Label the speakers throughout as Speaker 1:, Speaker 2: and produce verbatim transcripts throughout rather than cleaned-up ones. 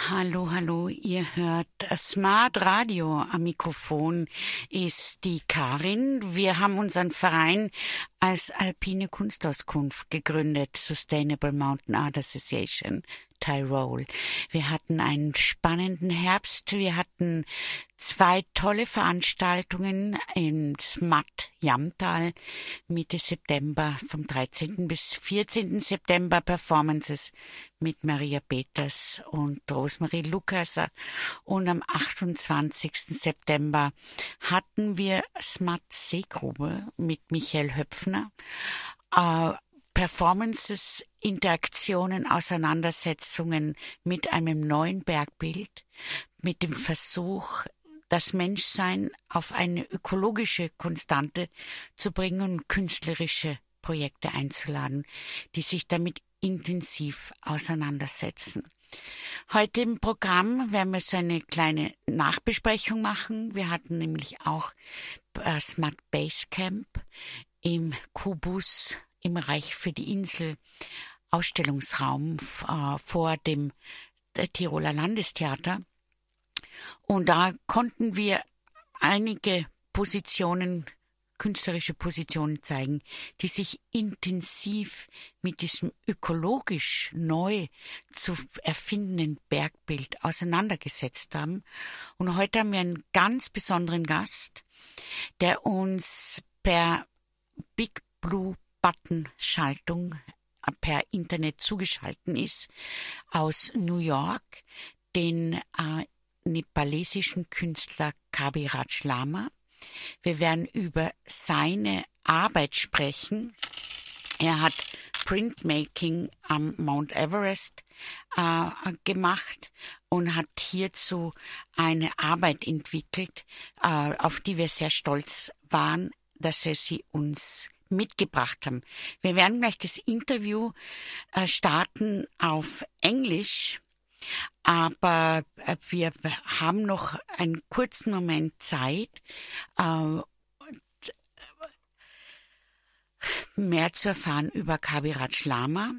Speaker 1: Hallo, hallo, ihr hört Smart Radio. Am Mikrofon ist die Karin. Wir haben unseren Verein als Alpine Kunstauskunft gegründet, Sustainable Mountain Art Association Tyrol. Wir hatten einen spannenden Herbst. Wir hatten zwei tolle Veranstaltungen in Smat Jamtal Mitte September, vom dreizehnten bis vierzehnten September, Performances mit Maria Peters und Rosemarie Lukasser. Und am achtundzwanzigsten September hatten wir Smat Seegrube mit Michael Höpfner. Äh, Performances, Interaktionen, Auseinandersetzungen mit einem neuen Bergbild, mit dem Versuch, das Menschsein auf eine ökologische Konstante zu bringen und künstlerische Projekte einzuladen, die sich damit intensiv auseinandersetzen. Heute im Programm werden wir so eine kleine Nachbesprechung machen. Wir hatten nämlich auch äh, Smat Basecamp im Kubus im Reich für die Insel Ausstellungsraum äh, vor dem Tiroler Landestheater. Und da konnten wir einige Positionen, künstlerische Positionen zeigen, die sich intensiv mit diesem ökologisch neu zu erfindenden Bergbild auseinandergesetzt haben. Und heute haben wir einen ganz besonderen Gast, der uns per Big Blue Button-Schaltung per Internet zugeschaltet ist, aus New York, den äh, nepalesischen Künstler Kabiraj Lama. Wir werden über seine Arbeit sprechen. Er hat Printmaking am Mount Everest äh, gemacht und hat hierzu eine Arbeit entwickelt, äh, auf die wir sehr stolz waren, dass er sie uns mitgebracht haben. Wir werden gleich das Interview äh, starten auf Englisch, aber äh, wir haben noch einen kurzen Moment Zeit, äh, mehr zu erfahren über Kabiraj Lama,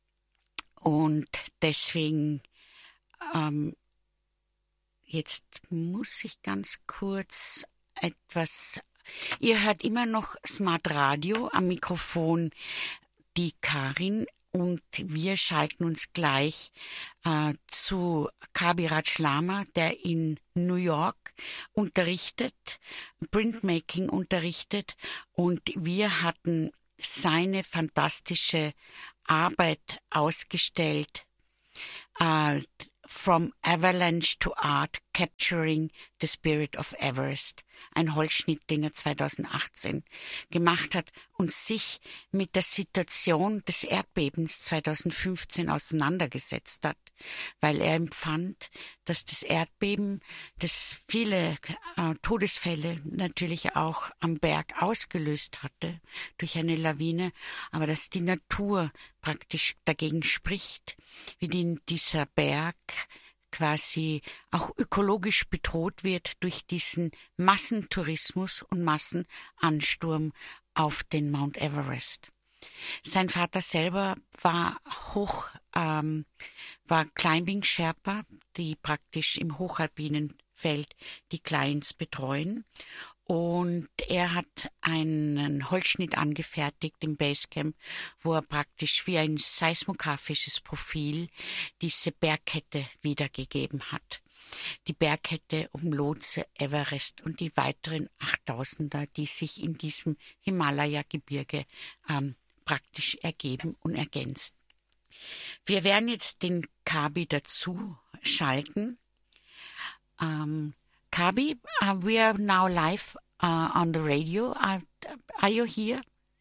Speaker 1: und deswegen ähm, jetzt muss ich ganz kurz etwas. Ihr hört immer noch Smart Radio, am Mikrofon die Karin, und wir schalten uns gleich äh, zu Kabiraj Lama, der in New York unterrichtet, Printmaking unterrichtet, und wir hatten seine fantastische Arbeit ausgestellt, äh, From Avalanche to Art, Capturing the Spirit of Everest. Ein Holzschnitt, den er zweitausendachtzehn gemacht hat und sich mit der Situation des Erdbebens zweitausendfünfzehn auseinandergesetzt hat, weil er empfand, dass das Erdbeben, das viele äh, Todesfälle natürlich auch am Berg ausgelöst hatte durch eine Lawine, aber dass die Natur praktisch dagegen spricht, wie die, dieser Berg quasi auch ökologisch bedroht wird durch diesen Massentourismus und Massenansturm auf den Mount Everest. Sein Vater selber war hoch, ähm, war Climbing Sherpa, die praktisch im hochalpinen Feld die Clients betreuen. Und er hat einen Holzschnitt angefertigt im Basecamp, wo er praktisch wie ein seismografisches Profil diese Bergkette wiedergegeben hat. Die Bergkette um Lhotse, Everest und die weiteren achttausender, die sich in diesem Himalaya-Gebirge ähm, praktisch ergeben und ergänzen. Wir werden jetzt den Kabi dazu schalten. Ähm, Kabi, uh, we are now live uh, on the radio. Are, are you here?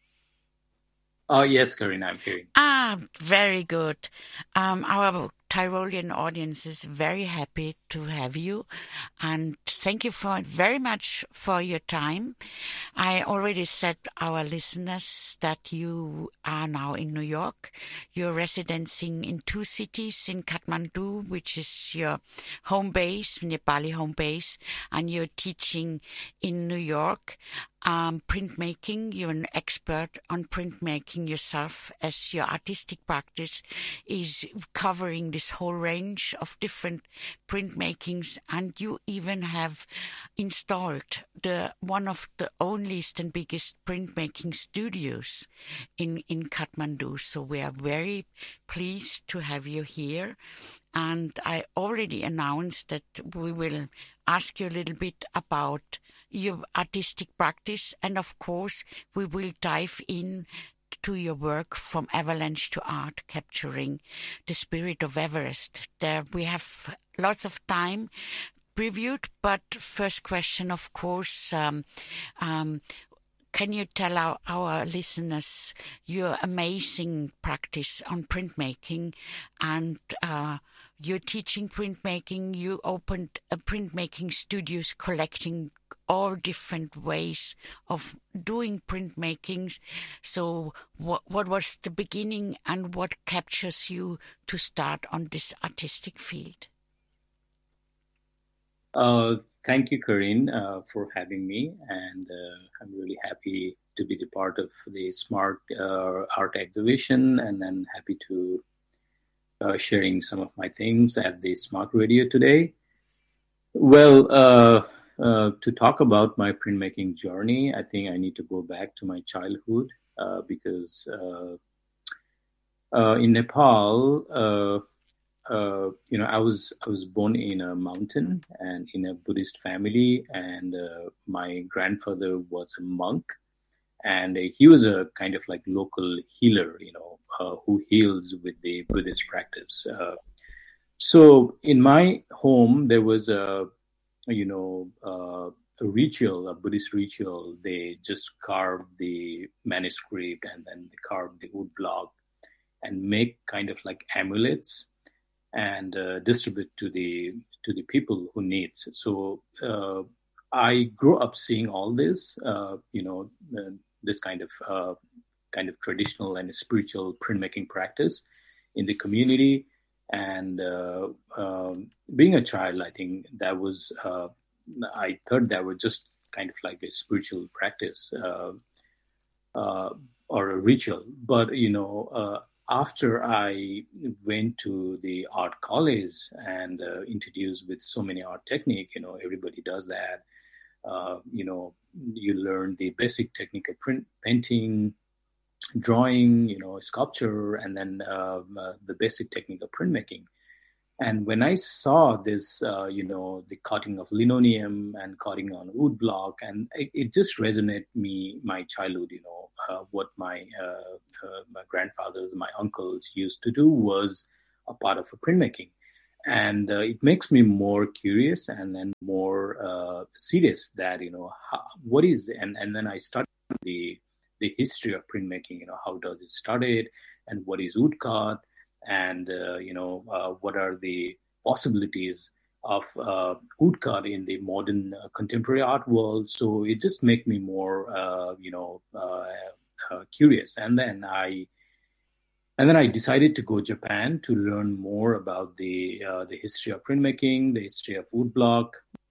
Speaker 2: Oh, yes, Karin, I'm here.
Speaker 1: Ah, very good. Um, our Tyrolean audience is very happy to have you, and thank you for very much for your time. I already said our listeners that you are now in New York. You're residencing in two cities, in Kathmandu, which is your home base, Nepali home base, and you're teaching in New York. um, printmaking. You're an expert on printmaking yourself, as your artistic practice is covering this whole range of different printmakings, and you even have installed the one of the onlyest and biggest printmaking studios in, in Kathmandu. So we are very pleased to have you here. And I already announced that we will ask you a little bit about your artistic practice. And of course, we will dive in to your work from avalanche to art, capturing the spirit of Everest. There we have lots of time previewed, but first question, of course, um, um, can you tell our, our listeners your amazing practice on printmaking and uh, you're teaching printmaking, you opened a printmaking studios collecting all different ways of doing printmakings. So what, what was the beginning and what captures you to start on this artistic field?
Speaker 2: Uh, thank you, Corinne, uh, for having me. And uh, I'm really happy to be the part of the Smart uh, Art Exhibition, and then happy to Uh, sharing some of my things at the Smart Radio today. Well, uh, uh, to talk about my printmaking journey, I think I need to go back to my childhood uh, because uh, uh, in Nepal, uh, uh, you know, I was I was born in a mountain and in a Buddhist family, and uh, my grandfather was a monk, and uh, he was a kind of like local healer, you know, uh, who heals with the Buddhist practice. Uh, so in my home, there was a, you know, uh, a ritual, a Buddhist ritual. They just carved the manuscript and then they carved the wood block and make kind of like amulets and uh, distribute to the to the people who needs. So uh, I grew up seeing all this, uh, you know, uh, this kind of uh, kind of traditional and spiritual printmaking practice in the community. And uh, um, being a child, I think that was, uh, I thought that was just kind of like a spiritual practice uh, uh, or a ritual. But, you know, uh, after I went to the art college and uh, introduced with so many art technique, you know, everybody does that. Uh, you know, you learn the basic technique of print, painting, drawing, you know, sculpture, and then uh, uh, the basic technique of printmaking. And when I saw this, uh, you know, the cutting of linoleum and cutting on wood block, and it, it just resonated me, my childhood, you know, uh, what my, uh, uh, my grandfathers, my uncles used to do was a part of a printmaking. And uh, it makes me more curious and then more uh, serious that, you know, how, what is, and, and then I started the the history of printmaking, you know, how does it started and what is woodcut and, uh, you know, uh, what are the possibilities of uh, woodcut in the modern uh, contemporary art world. So it just made me more, uh, you know, uh, uh, curious. And then I And then I decided to go to Japan to learn more about the uh, the history of printmaking, the history of woodblock,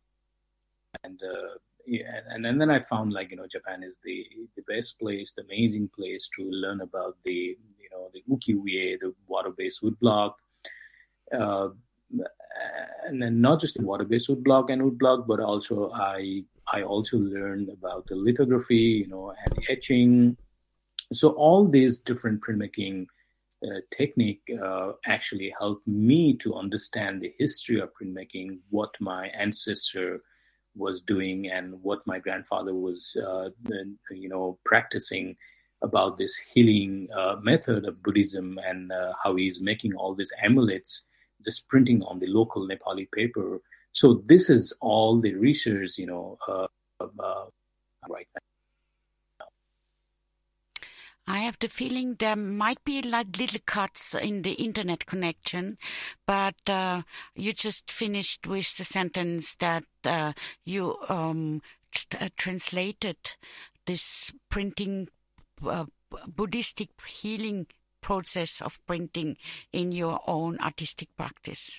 Speaker 2: and uh, yeah, and, and then I found like you know Japan is the the best place, the amazing place to learn about the you know the ukiyo-e, the water-based woodblock, uh, and then not just the water-based woodblock and woodblock, but also I I also learned about the lithography, you know, and etching. So all these different printmaking Uh, technique uh, actually helped me to understand the history of printmaking, what my ancestor was doing and what my grandfather was, uh, you know, practicing about this healing uh, method of Buddhism and uh, how he's making all these amulets, just printing on the local Nepali paper. So this is all the research, you know, uh, uh, right now.
Speaker 1: I have the feeling there might be like little cuts in the internet connection, but uh, you just finished with the sentence that uh, you um, t- uh, translated this printing, uh, Buddhistic healing process of printing in your own artistic practice.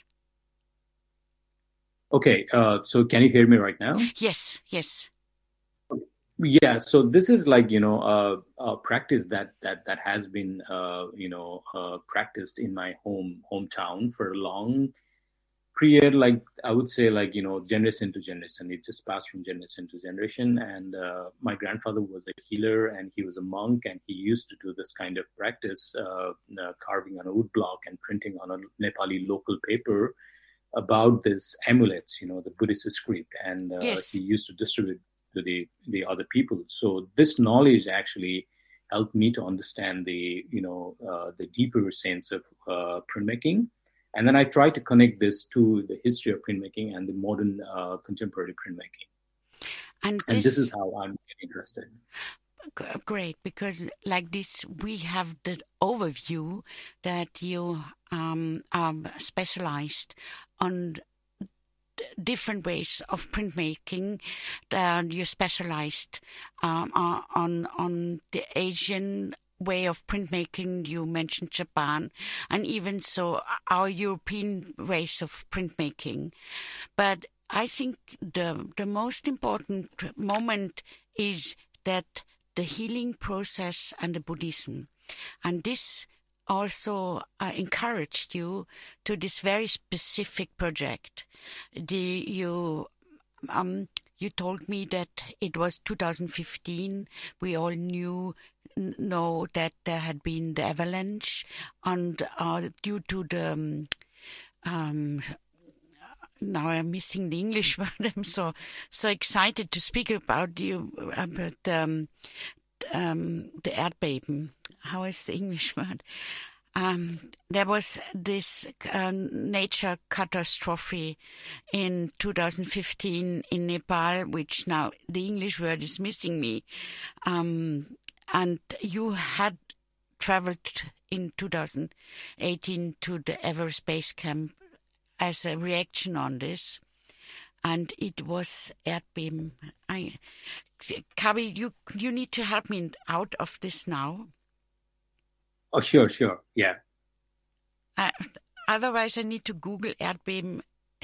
Speaker 2: Okay, uh, so can you hear me right now?
Speaker 1: Yes, yes.
Speaker 2: Yeah, so this is like, you know, uh, a practice that that that has been, uh, you know, uh, practiced in my home hometown for a long period. Like I would say, like, you know, generation to generation, it just passed from generation to generation. And uh, my grandfather was a healer, and he was a monk, and he used to do this kind of practice, uh, uh, carving on a wood block and printing on a Nepali local paper about this amulets, you know, the Buddhist script, and uh, he
Speaker 1: Yes.
Speaker 2: used to distribute to the the other people. So this knowledge actually helped me to understand the, you know, uh, the deeper sense of uh, printmaking. And then I try to connect this to the history of printmaking and the modern uh, contemporary printmaking.
Speaker 1: And
Speaker 2: And this is
Speaker 1: this
Speaker 2: how I'm interested.
Speaker 1: g- great, because like this we have the overview that you um, are specialized on different ways of printmaking. Uh, you're specialized um, uh, on on the Asian way of printmaking. You mentioned Japan, and even so, our European ways of printmaking. But I think the the most important moment is that the healing process and the Buddhism, and this also uh, encouraged you to this very specific project. The you um you told me that it was two thousand fifteen. We all knew n- know that there had been the avalanche, and uh, due to the um, um, now I'm missing the English word. I'm so so excited to speak about you about um, um, the Erdbeben. How is the English word? Um, there was this uh, nature catastrophe in two thousand fifteen in Nepal, which now the English word is missing me. Um, and you had traveled in two thousand eighteen to the Everest Base Camp as a reaction on this, and it was Erdbeben. I, Kabi, you you need to help me out of this now.
Speaker 2: Oh, sure, sure. Yeah.
Speaker 1: Uh, otherwise, I need to Google Erdbeben.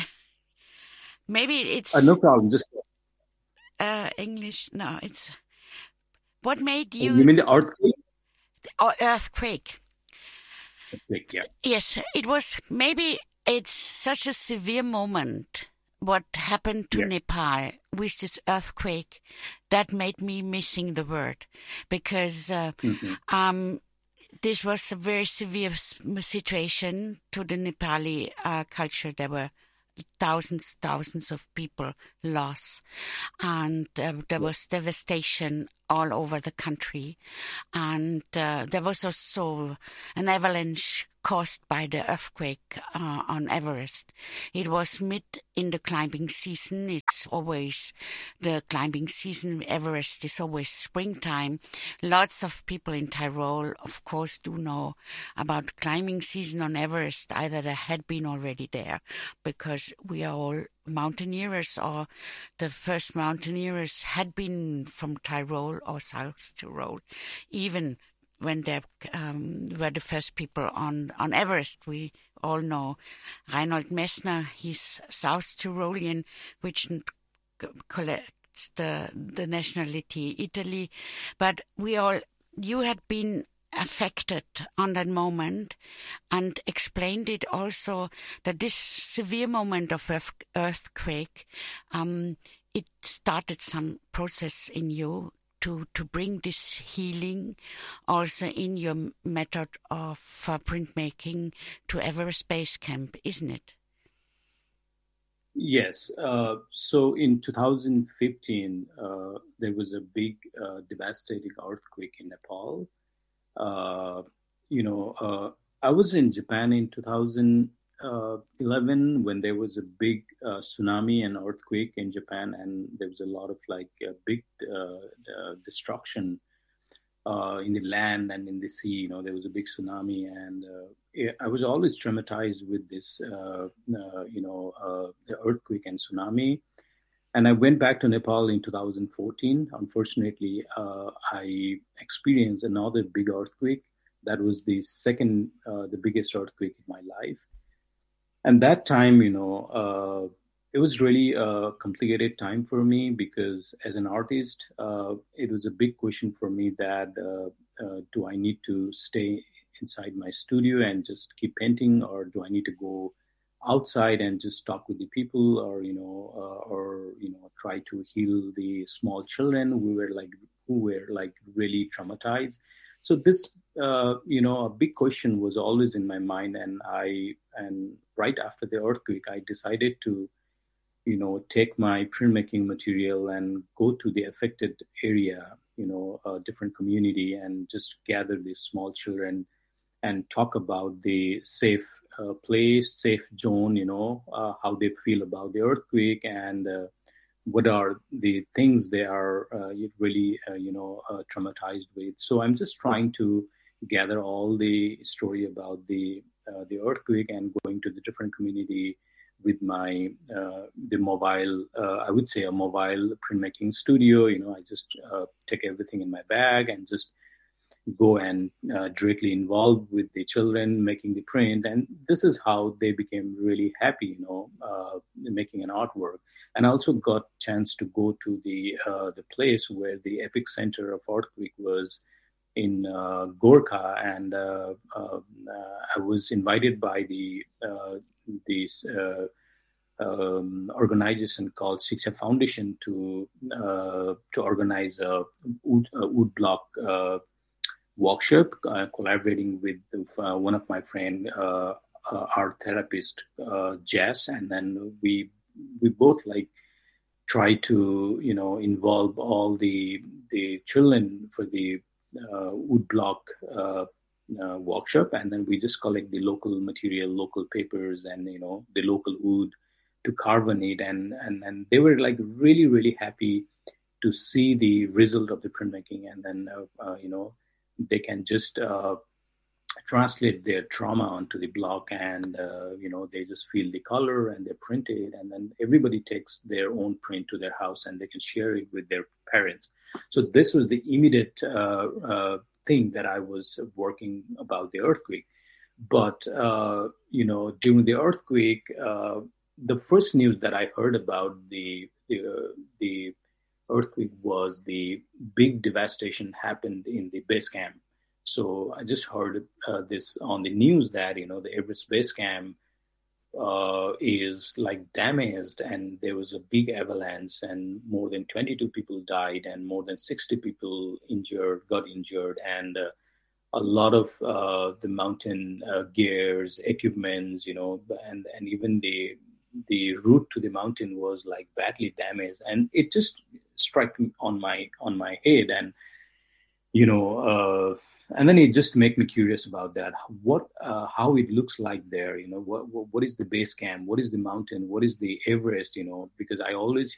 Speaker 1: Maybe
Speaker 2: Uh,
Speaker 1: it's
Speaker 2: no problem. Just,
Speaker 1: uh, English. No, it's what made
Speaker 2: you
Speaker 1: you
Speaker 2: mean the earthquake?
Speaker 1: oh, earthquake.
Speaker 2: Earthquake, yeah.
Speaker 1: Yes, it was. Maybe it's such a severe moment. What happened to
Speaker 2: Yeah.
Speaker 1: Nepal with this earthquake that made me missing the word, because uh,
Speaker 2: Mm-hmm.
Speaker 1: um, this was a very severe situation to the Nepali uh, culture. There were thousands, thousands of people lost, and uh, there
Speaker 2: Yeah.
Speaker 1: was devastation all over the country, and uh, there was also an avalanche caused by the earthquake uh, on Everest. It was mid in the climbing season. It's always the climbing season. Everest is always springtime. Lots of people in Tyrol, of course, do know about climbing season on Everest. Either they had been already there, because we are all mountaineers, or the first mountaineers had been from Tyrol or South Tyrol, even when they um, were the first people on, on Everest. We all know Reinhold Messner, he's South Tyrolean, which collects the, the nationality Italy. But we all, you had been affected on that moment, and explained it also that this severe moment of earth, earthquake, um, it started some process in you to, to bring this healing also in your method of uh, printmaking to Everest Base Camp, isn't it?
Speaker 2: Yes. Uh, so in two thousand fifteen, uh, there was a big, uh, devastating earthquake in Nepal. Uh, you know, uh, I was in Japan in two thousand eleven when there was a big uh, tsunami and earthquake in Japan, and there was a lot of like uh, big uh, uh, destruction uh, in the land and in the sea. You know, there was a big tsunami, and uh, I was always traumatized with this, uh, uh, you know, uh, the earthquake and tsunami. And I went back to Nepal in two thousand fourteen. Unfortunately, uh, I experienced another big earthquake. That was the second, uh, the biggest earthquake in my life. And that time, you know, uh, it was really a complicated time for me because as an artist, uh, it was a big question for me that uh, uh, do I need to stay inside my studio and just keep painting, or do I need to go outside and just talk with the people, or you know, uh, or you know, try to heal the small children who were like who were like really traumatized. So this, uh, you know, a big question was always in my mind, and I and right after the earthquake, I decided to, you know, take my printmaking material and go to the affected area, you know, a different community, and just gather these small children and talk about the safe uh, place, safe zone, you know, uh, how they feel about the earthquake, and uh, what are the things they are uh, really, uh, you know, uh, traumatized with. So I'm just trying to gather all the story about the uh, the earthquake and going to the different community with my uh, the mobile, uh, I would say a mobile printmaking studio. You know, I just uh, take everything in my bag and just go and uh, directly involved with the children making the print. And this is how they became really happy, you know, uh, making an artwork. And I also got chance to go to the uh, the place where the epicenter of earthquake was in uh, Gorkha, and uh, uh, uh, I was invited by the uh, this uh, um, organization called Shiksha Foundation to uh, to organize a wood, a wood block uh, workshop, uh, collaborating with uh, one of my friend, uh, uh, art therapist, uh, Jess, and then we we both like try to, you know, involve all the the children for the uh, wood block uh, uh, workshop, and then we just collect the local material, local papers, and you know, the local wood to carve on it, and and and they were like really really happy to see the result of the printmaking, and then uh, uh, you know, they can just uh, translate their trauma onto the block, and uh, you know, they just feel the color and they print it, and then everybody takes their own print to their house and they can share it with their parents. So this was the immediate uh, uh, thing that I was working about the earthquake. But uh, you know, during the earthquake, uh, the first news that I heard about the the, uh, the earthquake was the big devastation happened in the base camp. So I just heard uh, this on the news that, you know, the Everest base camp uh, is like damaged, and there was a big avalanche, and more than twenty-two people died, and more than sixty people injured, got injured, and uh, a lot of uh, the mountain uh, gears, equipments, you know, and and even the the route to the mountain was like badly damaged, and it just struck me on my on my head, and you know, uh, and then it just made me curious about that. What, uh, how it looks like there, you know, what, what what is the base camp? What is the mountain? What is the Everest? You know, because I always